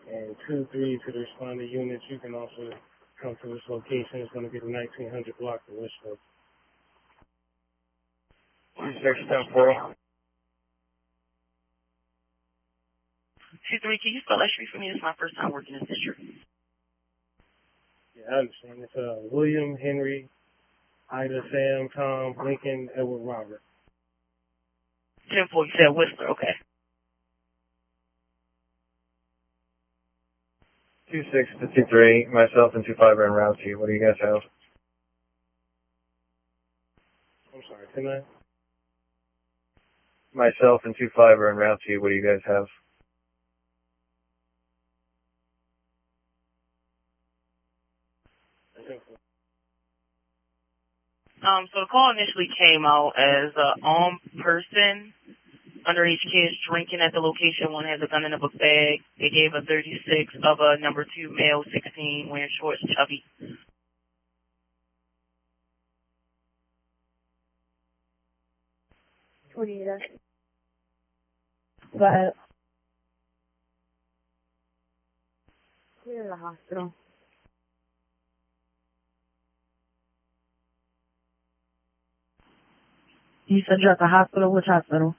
And 2-3 to the responding units, you can also come to this location. It's going to be the 1900 block of Westbrook. 2610-4. 2-3, can you spell that street for me? This is my first time working in this district. Yeah, I understand. It's William, Henry, Ida, Sam, Tom, Lincoln, Edward, Robert. 10-4, you said Whistler, okay. 26-23, myself and 25 are en route to you. What do you guys have? I'm sorry, 10-9? Myself and 25 are en route to you. What do you guys have? So the call initially came out as an armed person, underage kids drinking at the location. One has a gun in a book bag. They gave a 36 of a number 2 male, 16, wearing shorts, chubby. Go ahead. Clear the hospital. You said you're at the hospital? Which hospital?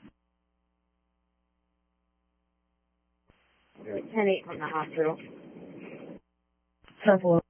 10-8 from the hospital. 10-4.